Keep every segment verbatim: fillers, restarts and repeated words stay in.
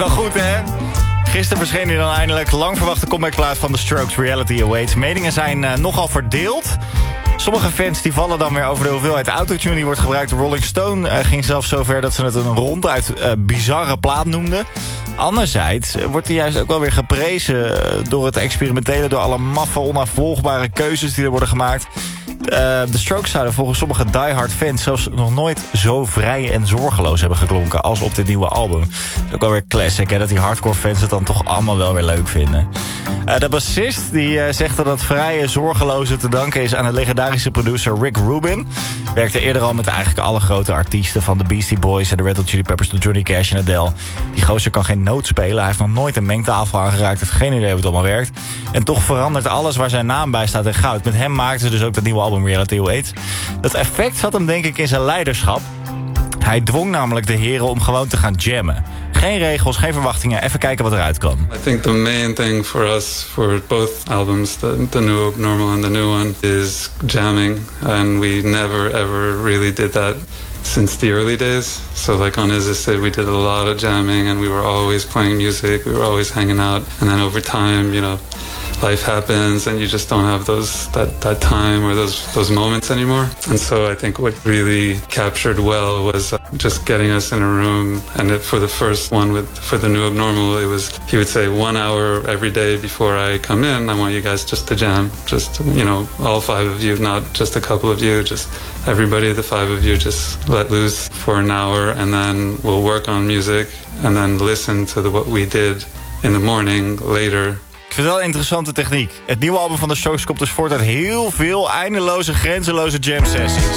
wel goed, hè? Gisteren verscheen hij dan eindelijk lang verwachte comebackplaat van The Strokes, Reality Awaits. Meningen zijn uh, nogal verdeeld. Sommige fans die vallen dan weer over de hoeveelheid autotune die wordt gebruikt. Rolling Stone uh, ging zelfs zover dat ze het een ronduit uh, bizarre plaat noemden. Anderzijds wordt hij juist ook wel weer geprezen door het experimentele, door alle maffe, onafvolgbare keuzes die er worden gemaakt. Uh, de Strokes zouden volgens sommige diehard fans zelfs nog nooit zo vrij en zorgeloos hebben geklonken als op dit nieuwe album. Dat is ook wel weer classic, hè, dat die hardcore fans het dan toch allemaal wel weer leuk vinden. Uh, de bassist die uh, zegt dat het vrije, zorgeloze te danken is aan de legendarische producer Rick Rubin. Werkte eerder al met eigenlijk alle grote artiesten van de Beastie Boys en de Red Hot Chili Peppers tot Johnny Cash en Adele. Die gozer kan geen noot spelen, hij heeft nog nooit een mengtafel aangeraakt, heeft geen idee hoe het allemaal werkt. En toch verandert alles waar zijn naam bij staat in goud. Met hem maakten ze dus ook dat nieuwe album Reality Awaits. Dat effect zat hem denk ik in zijn leiderschap. Hij dwong namelijk de heren om gewoon te gaan jammen. Geen regels, geen verwachtingen, even kijken wat eruit kan. I think the main thing for us, for both albums, the, the new Abnormal and the new one, is jamming. And we never ever really did that since the early days. So like on Is This It, we did a lot of jamming and we were always playing music, we were always hanging out. And then over time, you know, life happens and you just don't have those that, that time or those those moments anymore. And so I think what really captured well was uh, just getting us in a room. And it, for the first one with for the new Abnormal, it was he would say one hour every day before I come in, I want you guys just to jam, just you know, all five of you, not just a couple of you, just everybody, the five of you, just let loose for an hour, and then we'll work on music and then listen to the, what we did in the morning later. Ik vind het wel een interessante techniek. Het nieuwe album van de Strokes komt dus voort uit heel veel eindeloze, grenzeloze jam sessies.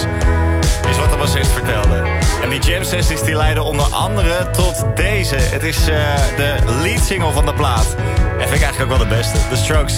Is wat de bassist vertelde. En die jam sessies die leiden onder andere tot deze. Het is uh, de lead single van de plaat. En vind ik eigenlijk ook wel de beste. The Strokes.